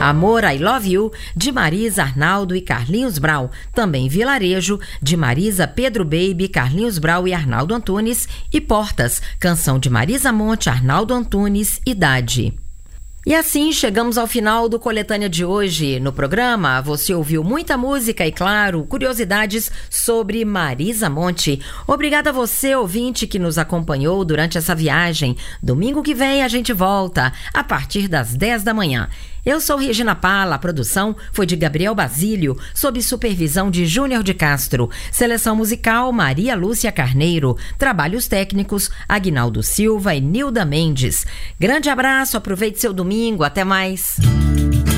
Amor, I Love You, de Marisa, Arnaldo e Carlinhos Brau. Também Vilarejo, de Marisa, Pedro Baby, Carlinhos Brau e Arnaldo Antunes. E Portas, canção de Marisa Monte, Arnaldo Antunes, Idade. E assim chegamos ao final do Coletânea de hoje. No programa, você ouviu muita música e, claro, curiosidades sobre Marisa Monte. Obrigada a você, ouvinte, que nos acompanhou durante essa viagem. Domingo que vem a gente volta, a partir das 10 da manhã. Eu sou Regina Pala, a produção foi de Gabriel Basílio, sob supervisão de Júnior de Castro. Seleção musical, Maria Lúcia Carneiro. Trabalhos técnicos, Aguinaldo Silva e Nilda Mendes. Grande abraço, aproveite seu domingo, até mais.